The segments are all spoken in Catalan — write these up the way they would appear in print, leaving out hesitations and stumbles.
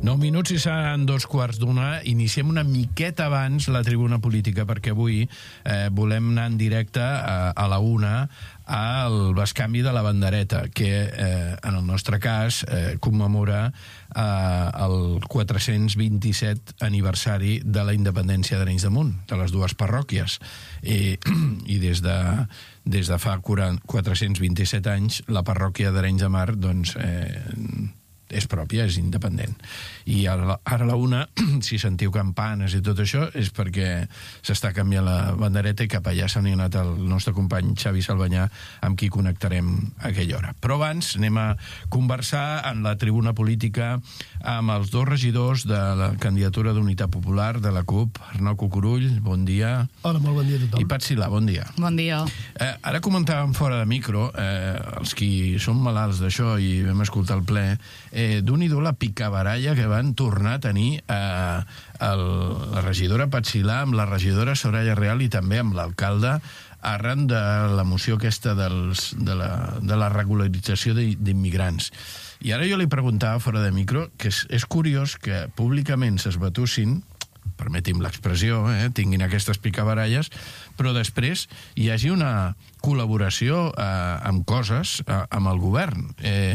9 minuts i seran 2:15. Iniciem una miqueta abans la tribuna política, perquè avui volem anar en directe a la una al bescanvi de la bandereta, que en el nostre cas commemora el 427 aniversari de la independència d'Arenys de Munt, de les dues parròquies. I des de fa 427 anys la parròquia d'Arenys de Mar és pròpia, és independent. I ara a la una, si sentiu campanes i tot això, és perquè s'està canviant la bandereta i cap allà s'ha anat el nostre company Xavi Salvanyà, amb qui connectarem a aquella hora. Però abans anem a conversar en la tribuna política amb els dos regidors de la candidatura d'Unitat Popular de la CUP, Arnau Cucurull, bon dia. Hola, molt bon dia a tothom. I Pat Silà, bon dia. Bon dia. Ara comentàvem fora de micro, els qui som malalts d'això i vam escoltar el ple, d'un i do la picabaralla que van tornar a tenir la regidora Pat Silà amb la regidora Soraya Real i també amb l'alcalde arran de la moció aquesta de la regularització d'immigrants. I ara jo li preguntava fora de micro que és curiós que públicament s'esbatussin, permeti'm l'expressió, tinguin aquestes picabaralles, però després hi hagi una col·laboració amb coses amb el govern.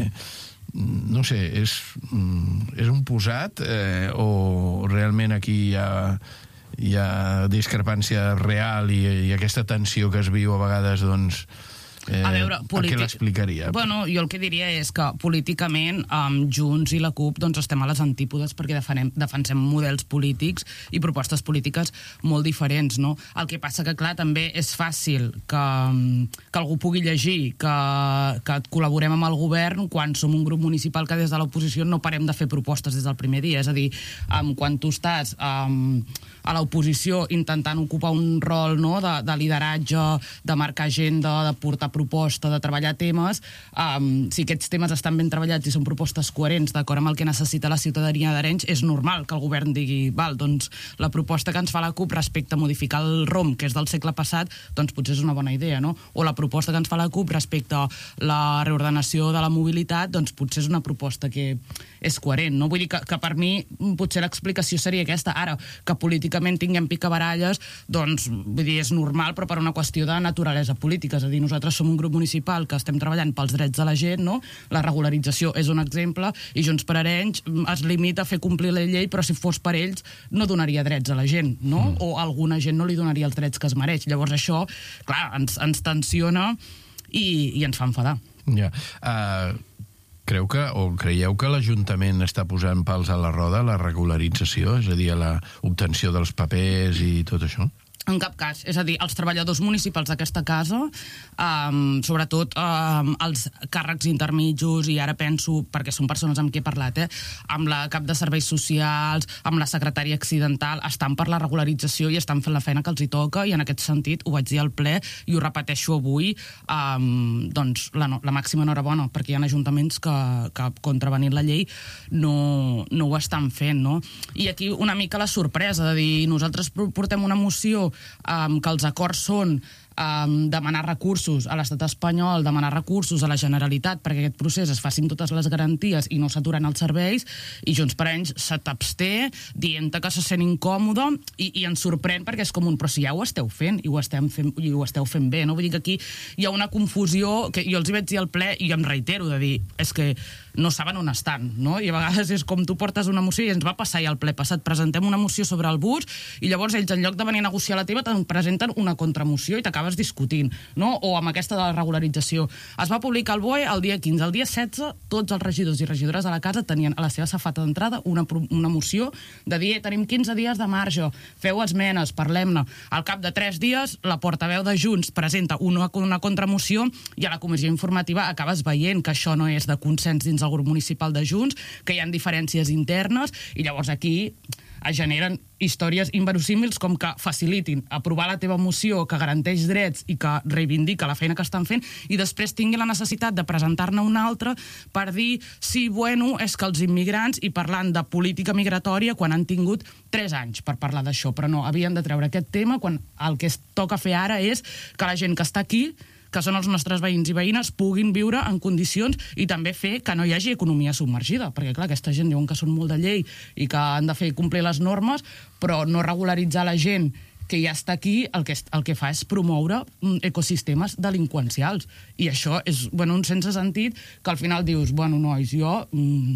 No sé, és un posat o realment aquí hi ha discrepància real i aquesta tensió que es viu a vegades, doncs, a què l'explicaria? Bueno, jo el que diria és que políticament Junts i la CUP doncs estem a les antípodes perquè defensem models polítics i propostes polítiques molt diferents, no? El que passa que, clar, també és fàcil que algú pugui llegir que col·laborem amb el govern quan som un grup municipal que des de l'oposició no parem de fer propostes des del primer dia. És a dir, quan tu estàs a l'oposició intentant ocupar un rol, no, de lideratge, de marcar agenda, de portar proposta, de treballar temes, si aquests temes estan ben treballats i són propostes coherents d'acord amb el que necessita la ciutadania d'Arenys, és normal que el govern digui, val, doncs la proposta que ens fa la CUP respecte a modificar el ROM, que és del segle passat, doncs potser és una bona idea, no? O la proposta que ens fa la CUP respecte a la reordenació de la mobilitat, doncs potser és una proposta que és coherent, no? Vull dir que per mi potser l'explicació seria aquesta. Ara, que políticament tinguem picabaralles, doncs, vull dir, és normal, però per una qüestió de naturalesa política. És a dir, nosaltres som un grup municipal que estem treballant pels drets de la gent, no? La regularització és un exemple i Junts per Arenys es limita a fer complir la llei, però si fos per ells no donaria drets a la gent, no? O a alguna gent no li donaria els drets que es mereix. Llavors això, clar, ens tensiona i ens fa enfadar. Ja. Creieu que l'Ajuntament està posant pals a la roda a la regularització, és a dir, a l'obtenció dels papers i tot això? En cap cas. És a dir, els treballadors municipals d'aquesta casa, sobretot els càrrecs intermitjos, i ara penso, perquè són persones amb qui he parlat, amb la cap de serveis socials, amb la secretària accidental, estan per la regularització i estan fent la feina que els hi toca, i en aquest sentit ho vaig dir al ple i ho repeteixo avui, doncs la màxima enhorabona, perquè hi ha ajuntaments que contravenint la llei no ho estan fent, no? I aquí una mica la sorpresa de dir, nosaltres portem una moció que els acords són demanar recursos a l'estat espanyol, demanar recursos a la Generalitat perquè aquest procés es faci amb totes les garanties i no s'aturen els serveis, i Junts per Arenys se t'absté dient que se sent incòmode i ens sorprèn perquè és com però si ja ho esteu fent i ho esteu fent bé, no? Vull dir que aquí hi ha una confusió que jo els hi vaig dir al ple i em reitero de dir, és que no saben on estan, no? I a vegades és com tu portes una moció, i ens va passar ja al ple passat, presentem una moció sobre el bus i llavors ells, en lloc de venir a negociar la teva, te'n presenten una contramoció i t'acabes discutint, no? O amb aquesta de la regularització. Es va publicar al BOE el dia 15. El dia 16, tots els regidors i regidores de la casa tenien a la seva safata d'entrada una moció de dir, tenim 15 dies de marge, feu esmenes, parlem-ne. Al cap de 3 dies, la portaveu de Junts presenta una contramoció i a la comissió informativa acabes veient que això no és de consens dins del grup municipal de Junts, que hi ha diferències internes, i llavors aquí es generen històries inverosímils com que facilitin aprovar la teva moció que garanteix drets i que reivindica la feina que estan fent, i després tingui la necessitat de presentar-ne una altra per dir, sí, bueno, és que els immigrants, i parlant de política migratòria quan han tingut 3 anys per parlar d'això, però no, havien de treure aquest tema quan el que es toca fer ara és que la gent que està aquí que són els nostres veïns i veïnes, puguin viure en condicions i també fer que no hi hagi economia submergida, perquè clar, aquesta gent diuen que són molt de llei i que han de fer complir les normes, però no regularitzar la gent que ja està aquí, el que fa és promoure ecosistemes delinqüencials. I això és un sense sentit que al final dius, nois, jo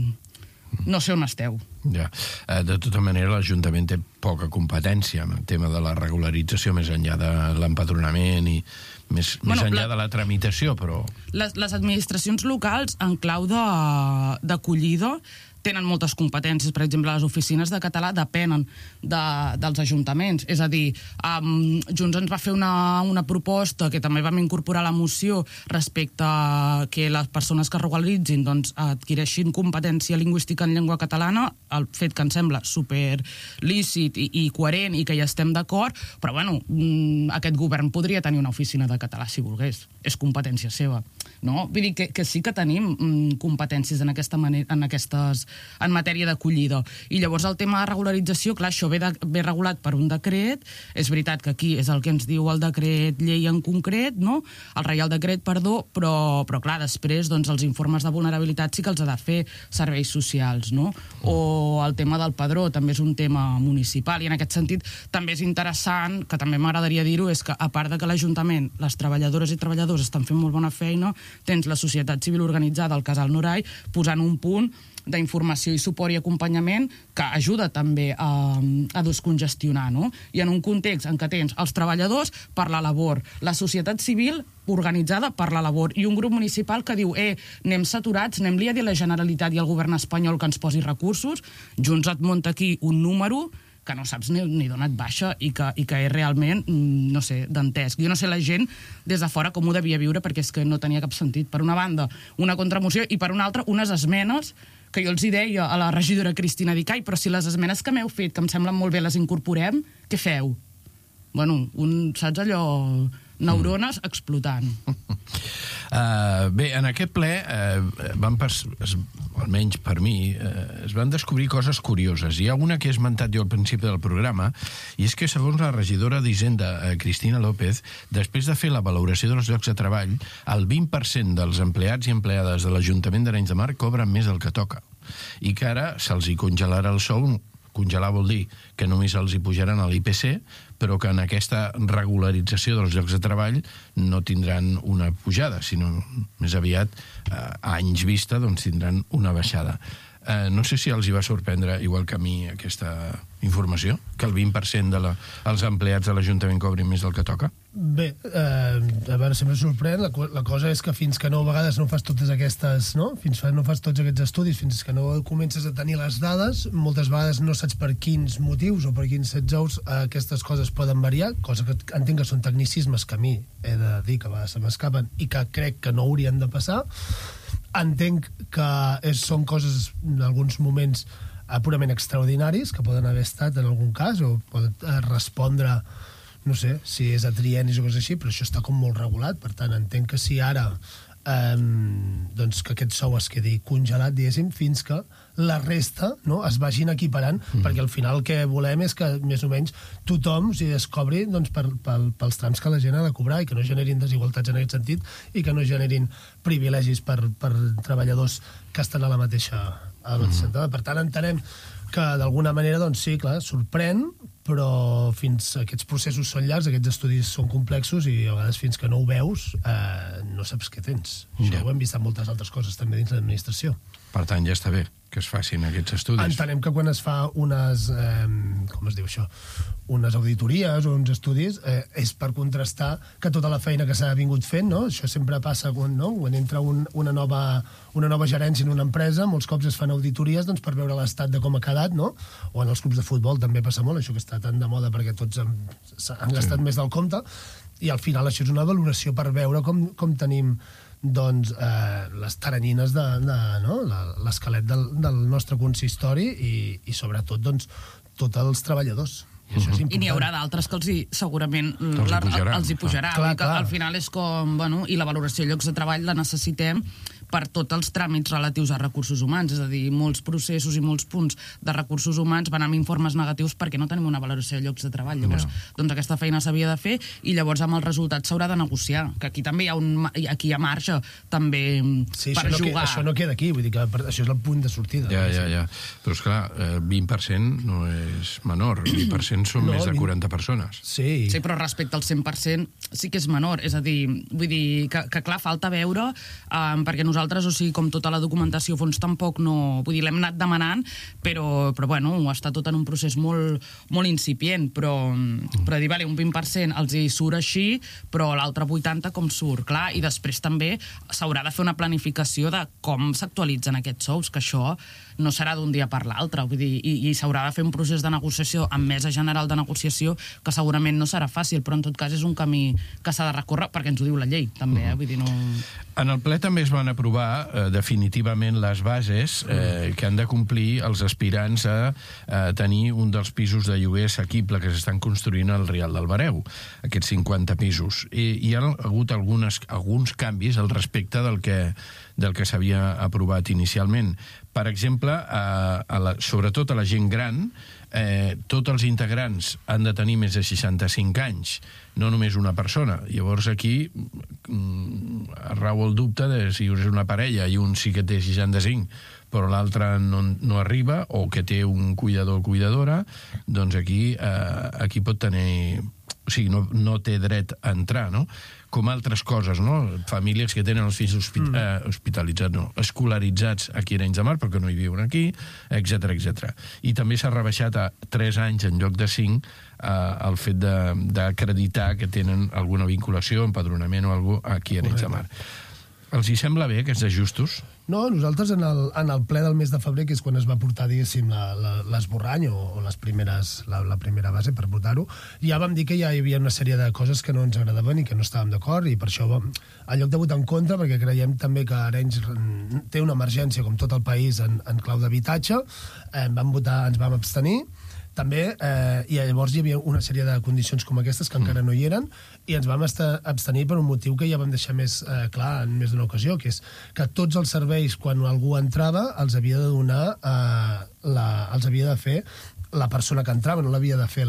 no sé on esteu. Ja. De tota manera, l'Ajuntament té poca competència en el tema de la regularització, més enllà de l'empadronament i més enllà de la tramitació, però... Les administracions locals, en clau d'acollida, tenen moltes competències. Per exemple, les oficines de català depenen dels ajuntaments. És a dir, Junts ens va fer una proposta que també vam incorporar a la moció respecte a que les persones que regularitzin adquireixin competència lingüística en llengua catalana, el fet que ens sembla super lícit i coherent i que hi estem d'acord, però aquest govern podria tenir una oficina de català si volgués. És competència seva. No? Vull dir que sí que tenim competències en matèria d'acollida. I llavors el tema de regularització, clar, això ve regulat per un decret. És veritat que aquí és el que ens diu el decret llei en concret, no? El Reial Decret, perdó, però clar, després els informes de vulnerabilitat sí que els ha de fer serveis socials, no? O el tema del padró també és un tema municipal, i en aquest sentit també és interessant, que també m'agradaria dir-ho, és que a part de que l'Ajuntament, les treballadores i treballadors estan fent molt bona feina, tens la societat civil organitzada, el Casal Norai, posant un punt d'informació i suport i acompanyament que ajuda també a descongestionar, no? I en un context en què tens els treballadors per la labor, la societat civil organitzada per la labor i un grup municipal que diu anem saturats, anem-li a dir a la Generalitat i al govern espanyol que ens posi recursos, Junts et munta aquí un número que no saps ni d'on et baixa i que és realment, no sé, dantesc. Jo no sé la gent des de fora com ho devia viure perquè és que no tenia cap sentit. Per una banda, una contramoció i per una altra, unes esmenes que jo els hi deia a la regidora Cristina Dicai, però si les esmenes que m'heu fet, que em semblen molt bé, les incorporem, què feu? Saps allò... neurones explotant. Bé, en aquest ple almenys per mi es van descobrir coses curioses. Hi ha una que he esmentat jo al principi del programa, i és que segons la regidora d'Hisenda Cristina López, després de fer la valoració dels llocs de treball, el 20% dels empleats i empleades de l'Ajuntament d'Arenys de Mar cobren més del que toca, i que ara se'ls hi congelarà el sou. Congelar vol dir que només els hi pujaran a l'IPC, però que en aquesta regularització dels llocs de treball no tindran una pujada, sinó més aviat a anys vista tindran una baixada. No sé si els hi va sorprendre, igual que a mi, aquesta informació, que el 20% dels empleats de l'Ajuntament cobrin més del que toca? Bé, a veure, sempre sorprèn. La cosa és que fins que a vegades no fas totes aquestes, no? Fins que no fas tots aquests estudis, fins que no comences a tenir les dades, moltes vegades no saps per quins motius o per quins ous aquestes coses poden variar, cosa que entenc que són tecnicismes que a mi he de dir que a vegades se m'escapen i que crec que no haurien de passar. Entenc que són coses en alguns moments purament extraordinaris, que poden haver estat en algun cas, o poden respondre, no sé, si és a triennis o coses així, però això està com molt regulat. Per tant, entenc que si ara que aquest sou es quedi congelat, diguéssim, fins que la resta es vagin equiparant, perquè al final el que volem és que més o menys tothom es cobri pels trams que la gent ha de cobrar i que no generin desigualtats en aquest sentit i que no generin privilegis per treballadors que estan a la mateixa sentada. Per tant, entenem que d'alguna manera, sí, clar, sorprèn, però fins aquests processos són llargs, aquests estudis són complexos i a vegades fins que no ho veus no saps què tens. Això ho hem vist en moltes altres coses també dins l'administració. Per tant, ja està bé que es facin aquests estudis. Entenem que quan es fa unes auditories o uns estudis és per contrastar que tota la feina que s'ha vingut fent, no? Això sempre passa quan entra una nova gerència en una empresa, molts cops es fan auditories per veure l'estat de com ha quedat, no? O en els clubs de futbol també passa molt, això que està tan de moda perquè tots han gastat més del compte, i al final això és una valoració per veure com tenim les taranyines de l'esquelet del nostre consistori i sobretot tots els treballadors. I n'hi haurà d'altres que segurament els hi pujarà. Clar. Al final és com... I la valoració de llocs de treball la necessitem per tots els tràmits relatius a recursos humans, és a dir, molts processos i molts punts de recursos humans van amb informes negatius perquè no tenim una valoració de llocs de treball. Llavors, doncs aquesta feina s'havia de fer i llavors amb els resultats s'haurà de negociar, que aquí també aquí hi ha marge també per jugar. Això no queda aquí, vull dir que això és el punt de sortida. Ja. Però esclar, 20% no és menor, 20% són més de 40 persones. Sí, però respecte al 100% sí que és menor, és a dir, vull dir que clar, falta veure, perquè nosaltres, o sigui, com tota la documentació a fons tampoc no... Vull dir, l'hem anat demanant, però bueno, està tot en un procés molt incipient, però dir, vale, un 20% els hi surt així, però l'altre 80% com surt, clar, i després també s'haurà de fer una planificació de com s'actualitzen aquests sous, que això no serà d'un dia per l'altre, vull dir, i s'haurà de fer un procés de negociació amb mesa general de negociació que segurament no serà fàcil, però en tot cas és un camí que s'ha de recórrer perquè ens ho diu la llei, també, vull dir, no... En el ple també es van aprovar definitivament les bases que han de complir els aspirants a tenir un dels pisos de lloguer assequible que s'estan construint al Rial del Bareu, aquests 50 pisos. I hi ha hagut alguns canvis al respecte del que s'havia aprovat inicialment. Per exemple, sobretot a la gent gran, tots els integrants han de tenir més de 65 anys, no només una persona. Llavors aquí rau el dubte de si és una parella i un sí que té 65 però l'altre no arriba, o que té un cuidador o cuidadora, doncs aquí pot tenir... O sigui, no té dret a entrar, no? Com altres coses, no? Famílies que tenen els fills hospitalitzats, no, escolaritzats aquí a Arenys de Mar, perquè no hi viuen aquí, etc. I també s'ha rebaixat a 3 anys en lloc de 5 el fet d'acreditar que tenen alguna vinculació, empadronament o alguna cosa aquí a Arenys de Mar. Els hi sembla bé aquests ajustos? No, nosaltres en el ple del mes de febrer, que és quan es va portar, diguéssim, l'esborrany o la primera base per votar-ho, ja vam dir que ja hi havia una sèrie de coses que no ens agradaven i que no estàvem d'acord, i per això, en lloc de votar en contra, perquè creiem també que Arenys té una emergència, com tot el país, en clau d'habitatge, ens vam abstenir, també, i llavors hi havia una sèrie de condicions com aquestes que encara no hi eren, i ens vam abstenir per un motiu que ja vam deixar més clar en més d'una ocasió, que és que tots els serveis, quan algú entrava, els havia de donar, els havia de fer la persona que entrava, no l'havia de fer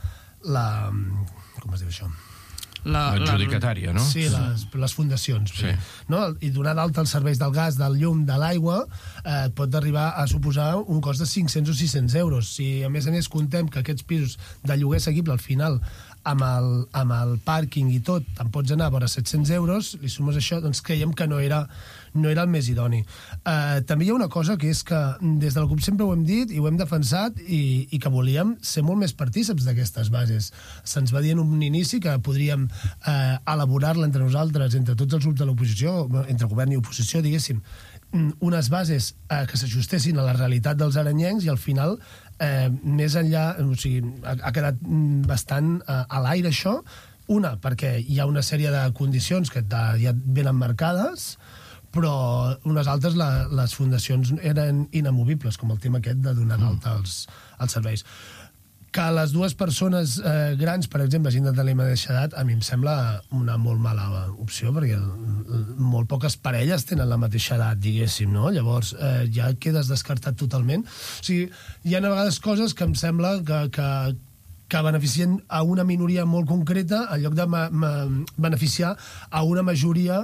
com es diu això? L'adjudicatària, no? Sí, les fundacions. Sí. No? I donar d'alta els serveis del gas, del llum, de l'aigua, pot arribar a suposar un cost de 500 o 600 euros. Si, a més contem que aquests pisos de lloguer assequible, al final, amb el pàrquing i tot, te'n pots anar a vora 700 euros, li sumes això, doncs creiem que no era el més idoni. També hi ha una cosa que és que des de la CUP sempre ho hem dit i ho hem defensat i que volíem ser molt més partíceps d'aquestes bases. Se'ns va dir en un inici que podríem elaborar-la entre nosaltres, entre tots els grups de l'oposició, entre govern i oposició, diguéssim, unes bases que s'ajustessin a la realitat dels arenyencs, i al final més enllà, o sigui, ha quedat bastant a l'aire això, perquè hi ha una sèrie de condicions que ja venen marcades, però unes altres les fundacions eren inamovibles, com el tema aquest de donar d'alta els serveis. Que les dues persones grans, per exemple, hagin de tenir la mateixa edat, a mi em sembla una molt mala opció, perquè molt poques parelles tenen la mateixa edat, diguéssim, no? Llavors ja quedes descartat totalment. O sigui, hi ha a vegades coses que em sembla que beneficien a una minoria molt concreta en lloc de beneficiar a una majoria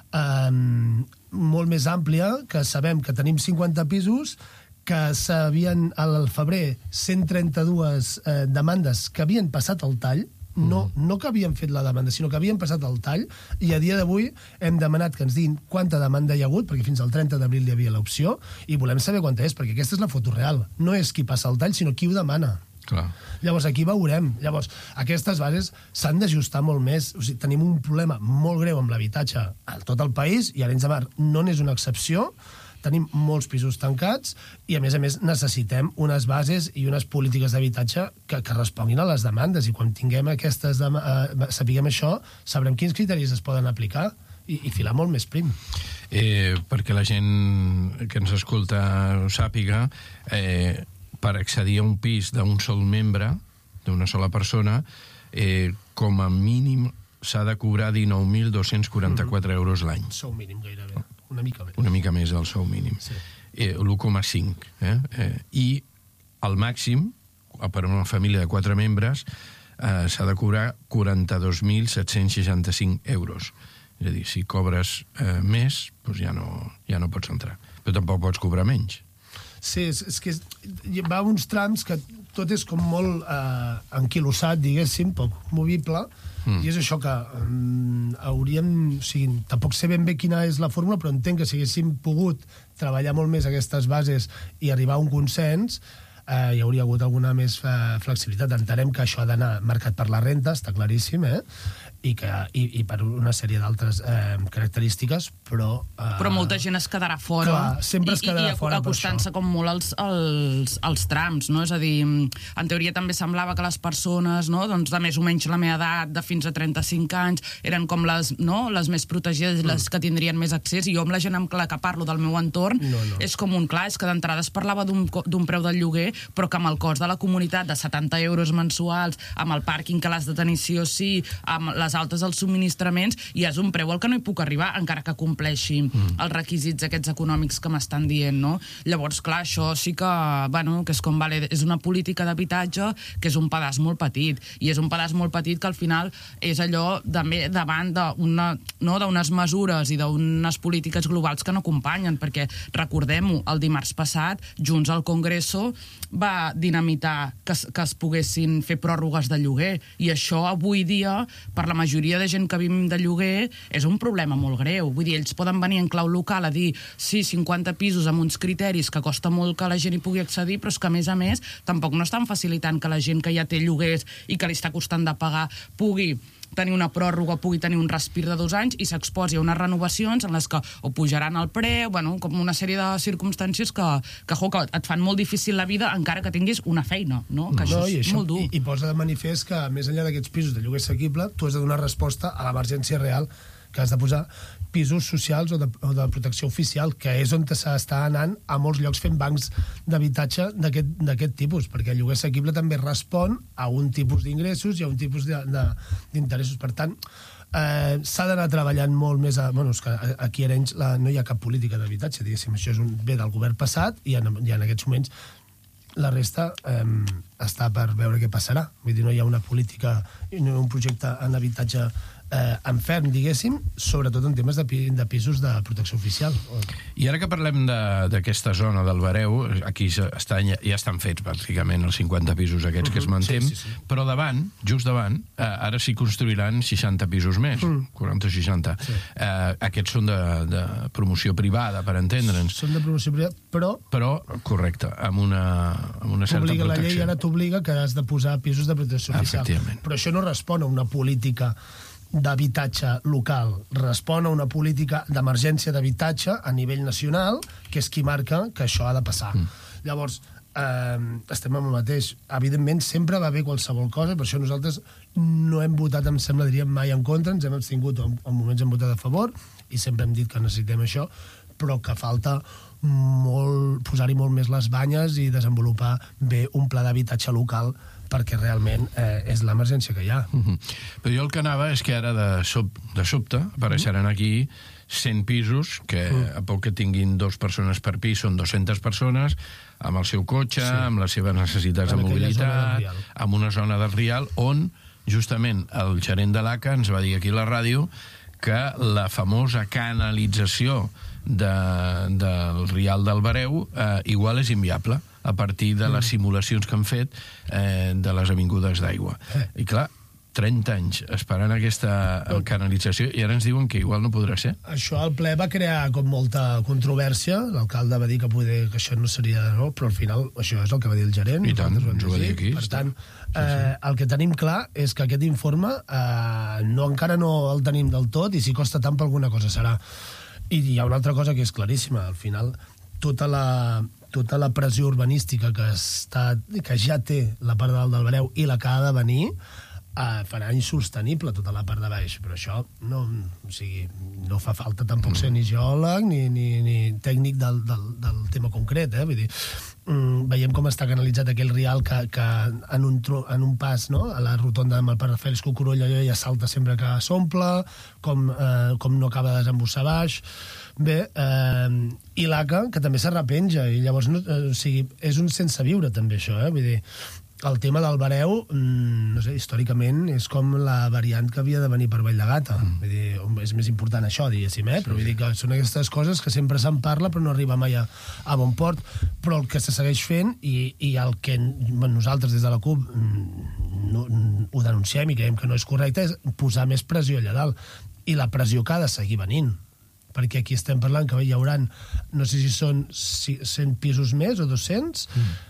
molt més àmplia, que sabem que tenim 50 pisos, que s'havien al febrer 132 demandes que havien passat el tall, no que havien fet la demanda, sinó que havien passat el tall, i a dia d'avui hem demanat que ens diguin quanta demanda hi ha hagut, perquè fins al 30 d'abril hi havia l'opció, i volem saber quanta és, perquè aquesta és la foto real. No és qui passa el tall, sinó qui ho demana. Clar. Llavors aquí veurem. Llavors aquestes bases s'han d'ajustar molt més. O sigui, tenim un problema molt greu amb l'habitatge a tot el país, i Arenys de Mar no n'és una excepció. Tenim molts pisos tancats i, a més, necessitem unes bases i unes polítiques d'habitatge que responguin a les demandes, i quan tinguem sapiguem això, sabrem quins criteris es poden aplicar i filar molt més prim. Perquè la gent que ens escolta ho sàpiga, per accedir a un pis d'un sol membre, d'una sola persona, com a mínim s'ha de cobrar 19.244 euros l'any. Sou mínim, gairebé. una mica més. Una mica més del sou mínim. Sí. 1,5. I al màxim, per a una família de 4 membres, s'ha de cobrar 42.765 euros. És a dir, si cobres més, doncs ja no pots entrar. Però tampoc pots cobrar menys. Sí, és que va uns trams que tot és com molt enquilossat, diguéssim, poc movible, i és això que hauríem... O sigui, tampoc sé ben bé quina és la fórmula, però entenc que si haguéssim pogut treballar molt més aquestes bases i arribar a un consens, hi hauria hagut alguna més flexibilitat. Entenem que això ha d'anar marcat per la renta, està claríssim, i per una sèrie d'altres característiques, però... Però molta gent es quedarà fora. Clar, sempre es quedarà fora per això. I acostant-se com molt als trams, no? És a dir, en teoria també semblava que les persones, no?, doncs de més o menys la meva edat, de fins a 35 anys, eren com les més protegides, les que tindrien més accés, i jo amb la gent amb la que parlo del meu entorn, és com un clar, és que d'entrada es parlava d'un preu del lloguer, però que amb el cost de la comunitat de 70 euros mensuals, amb el pàrquing que l'has de tenir sí o sí, amb les altes dels subministraments, i és un preu al que no hi puc arribar, encara que compleixi els requisits aquests econòmics que m'estan dient, no? Llavors, clar, això sí que, bueno, que és com, vale, és una política d'habitatge que és un pedaç molt petit, i és un pedaç molt petit que al final és allò davant d'unes mesures i d'unes polítiques globals que no acompanyen, perquè recordem-ho, el dimarts passat, Junts al Congreso va dinamitar que es poguessin fer pròrrogues de lloguer, i això avui dia, per la majoria de gent que vivim de lloguer, és un problema molt greu. Vull dir, ells poden venir en clau local a dir, sí, 50 pisos amb uns criteris que costa molt que la gent hi pugui accedir, però és que, a més, tampoc no estan facilitant que la gent que ja té lloguers i que li està costant de pagar pugui tenir una pròrroga, pugui tenir un respir de 2 anys i s'exposi a unes renovacions en les que o pujaran el preu, bueno, com una sèrie de circumstàncies que et fan molt difícil la vida encara que tinguis una feina, no? Que això és molt dur. I posa de manifest que, més enllà d'aquests pisos de lloguer assequible, tu has de donar resposta a l'emergència real, que has de posar pisos socials o de protecció oficial, que és on s'està anant a molts llocs fent bancs d'habitatge d'aquest tipus, perquè el lloguer assequible també respon a un tipus d'ingressos i a un tipus d'interessos. Per tant, s'ha d'anar treballant molt més bueno, és que aquí a Arenys no hi ha cap política d'habitatge, diguéssim, això és ve del govern passat i en aquests moments la resta està per veure què passarà. Vull dir, no hi ha una política, un projecte en habitatge en ferm, diguéssim, sobretot en temes de pisos de protecció oficial. I ara que parlem d'aquesta zona del Bareu, aquí ja estan fets pràcticament els 50 pisos aquests que es mantenen, però davant, just davant, ara s'hi construiran 60 pisos més, 40 o 60. Aquests són de promoció privada, per entendre'ns. Són de promoció privada, però correcte, amb una certa protecció. La llei ara t'obliga que has de posar pisos de protecció oficial. Però això no respon a una política d'habitatge local, respon a una política d'emergència d'habitatge a nivell nacional, que és qui marca que això ha de passar. Llavors, estem amb el mateix. Evidentment, sempre va bé qualsevol cosa, per això nosaltres no hem votat, em sembla, diríem, mai en contra, ens hem abstingut, en moments hem votat a favor, i sempre hem dit que necessitem això, però que falta posar-hi molt més les banyes i desenvolupar bé un pla d'habitatge local perquè realment és l'emergència que hi ha. Però jo el que anava és que ara de sobte apareixeran aquí 100 pisos que a poc que tinguin 2 persones per pis són 200 persones amb el seu cotxe, amb les seves necessitats de mobilitat, amb una zona del Rial on justament el gerent de l'ACA ens va dir aquí a la ràdio que la famosa canalització del Rial del Bareu igual és inviable a partir de les simulacions que han fet de les avingudes d'aigua. I clar, 30 anys esperant aquesta canalització i ara ens diuen que igual no podrà ser. Això al ple va crear com molta controvèrsia, l'alcalde va dir que això no seria, no? Però al final això és el que va dir el gerent. I tant, ens ho va dir aquí. Per tant, el que tenim clar és que aquest informe encara no el tenim del tot i si costa tant per alguna cosa serà. I hi ha una altra cosa que és claríssima, al final tota la pressió urbanística que ja té la part de dalt del Bareu i la que ha de venir farà insostenible tota la part de baix, però això no fa falta tampoc ser ni geòleg ni tècnic del tema concret, vull dir, veiem com està canalitzat aquell rial que en un pas, no?, a la rotonda amb el Pare Fèlix Cucurull, allò ja salta sempre que s'omple, com no acaba de desembossar baix. Bé, i l'ACA, que també s'arrepenja, i llavors, és un sense viure, també, això, vull dir, el tema del Bareu, no sé, històricament és com la variant que havia de venir per Vall de Gata. Vull dir, és més important això, diguéssim, però vull dir que són aquestes coses que sempre se'n parla però no arriba mai a bon port. Però el que se segueix fent i el que nosaltres des de la CUP ho denunciem i creiem que no és correcte és posar més pressió allà dalt. I la pressió que ha de seguir venint. Perquè aquí estem parlant que hi haurà, no sé si són 100 pisos més o 200,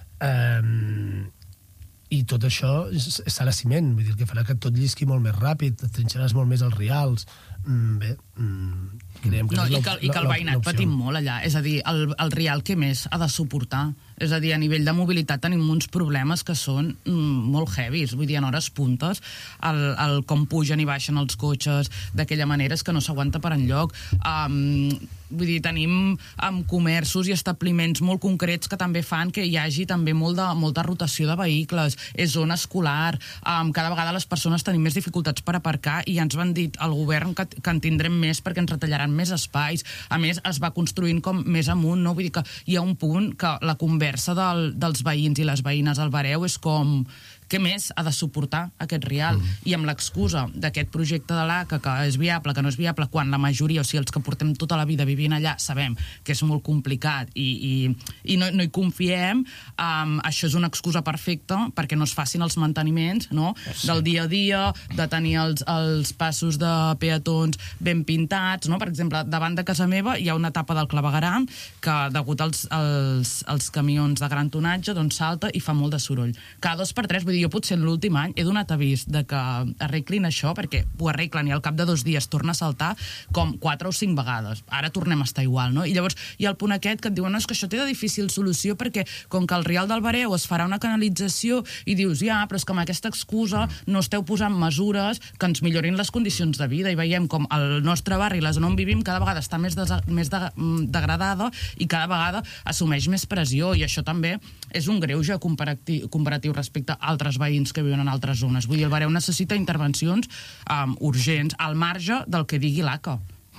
i tot això serà ciment, vull dir, que farà que tot llisqui molt més ràpid, trinxaràs molt més els rials. Bé, creiem que I que el veïnat patim molt allà. És a dir, el rial què més ha de suportar? És a dir, a nivell de mobilitat tenim uns problemes que són molt heavies. Vull dir, en hores puntes, el com pugen i baixen els cotxes d'aquella manera és que no s'aguanta per enlloc. Vull dir, tenim comerços i establiments molt concrets que també fan que hi hagi també molta rotació de vehicles. És zona escolar. Cada vegada les persones tenim més dificultats per aparcar i ja ens van dir al govern que en tindrem més perquè ens retallaran més espais. A més, es va construint com més amunt, no? Vull dir que hi ha un punt que la conversa dels veïns i les veïnes al Bareu és com... Què més ha de suportar aquest rial? I amb l'excusa d'aquest projecte de l'ACA, que és viable, que no és viable, quan la majoria, o sigui, els que portem tota la vida vivint allà, sabem que és molt complicat i no hi confiem, això és una excusa perfecta perquè no es facin els manteniments, no?, del dia a dia, de tenir els passos de peatons ben pintats, no? Per exemple, davant de casa meva hi ha una etapa del clavegueram que, degut als camions de gran tonatge, doncs salta i fa molt de soroll. Cada 2 per 3, vull dir, jo potser l'últim any he donat avís de que arreglin això, perquè ho arreglen i al cap de 2 dies torna a saltar com 4 o 5 vegades. Ara tornem a estar igual, no? I llavors hi ha el punt aquest que et diuen, no, és que això té de difícil solució perquè com que al rial del Bareu es farà una canalització i dius, ja, però és que amb aquesta excusa no esteu posant mesures que ens millorin les condicions de vida i veiem com el nostre barri, la zona on vivim, cada vegada està més degradada i cada vegada assumeix més pressió i això també és un greuge comparatiu respecte a altres veïns que viuen en altres zones. Vull dir, el Bareu necessita intervencions urgents, al marge del que digui l'ACA.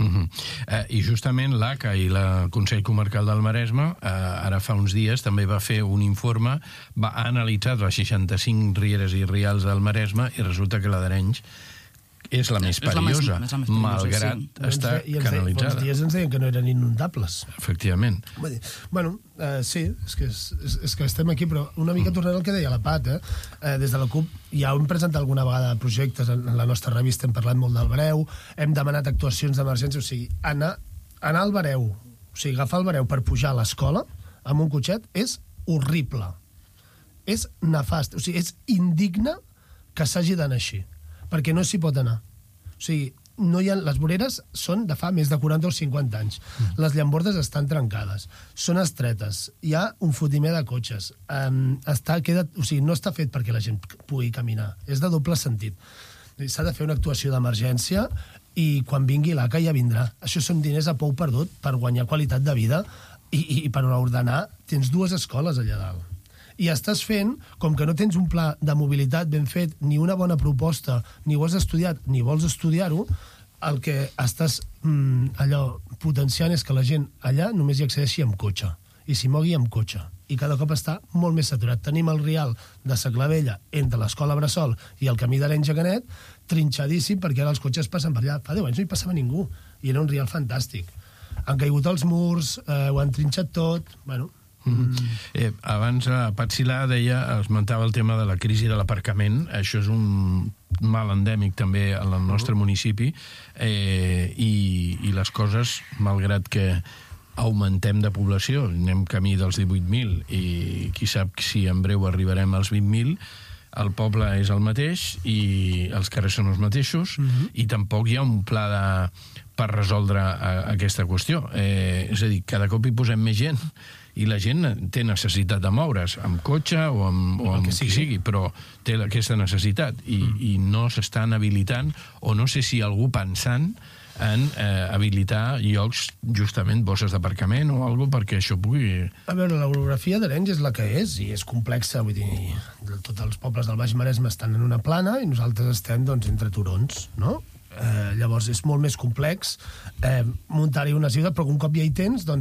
I justament l'ACA i el Consell Comarcal del Maresme ara fa uns dies també va fer un informe, va analitzar les 65 rieres i rials del Maresme i resulta que la d'Arenys és la més perillosa, malgrat estar canalitzada. Fa uns dies ens deien que no eren inundables. Efectivament. Bueno, sí, és que estem aquí, però una mica tornant al que deia la Pat, des de la CUP ja hem presentat alguna vegada projectes, en la nostra revista hem parlat molt del Bareu, hem demanat actuacions d'emergència, o sigui, anar al Bareu, o sigui, agafar el Bareu per pujar a l'escola amb un cotxet és horrible. És nefast, o sigui, és indigne que s'hagi d'anar així, perquè no s'hi pot anar. O sigui, les voreres són de fa més de 40 o 50 anys. Les llambordes estan trencades, són estretes, hi ha un fotimer de cotxes, o sigui, no està fet perquè la gent pugui caminar, és de doble sentit. S'ha de fer una actuació d'emergència i quan vingui l'ACA ja vindrà. Això són diners a pou perdut per guanyar qualitat de vida i per ordenar. Tens 2 escoles allà dalt. I estàs fent, com que no tens un pla de mobilitat ben fet, ni una bona proposta, ni ho has estudiat, ni vols estudiar-ho, el que estàs potenciant és que la gent allà només hi accedeixi amb cotxe, i s'hi mogui amb cotxe. I cada cop està molt més saturat. Tenim el rial de Sa Clavella entre l'escola Bressol i el camí d'Arenys a Canet, trinxadíssim, perquè ara els cotxes passen per allà. Fa 10 anys no hi passava ningú, i era un rial fantàstic. Han caigut els murs, ho han trinxat tot, bueno... Abans Pat Silà esmentava el tema de la crisi de l'aparcament. Això és un mal endèmic també al nostre municipi i les coses, malgrat que augmentem de població, anem camí dels 18.000 i qui sap si en breu arribarem als 20.000, el poble és el mateix i els carrers són els mateixos i tampoc hi ha un pla per resoldre aquesta qüestió. És a dir, cada cop hi posem més gent i la gent té necessitat de moure's amb cotxe o amb qui sigui, però té aquesta necessitat i no s'estan habilitant, o no sé si algú pensant en habilitar llocs, justament, bosses d'aparcament o alguna cosa perquè això pugui... A veure, l'orografia d'Arenys és la que és, i és complexa, vull dir, tots els pobles del Baix Maresme estan en una plana i nosaltres estem, doncs, entre turons, no? Llavors és molt més complex muntar-hi una ciutat, però un cop ja hi tens, doncs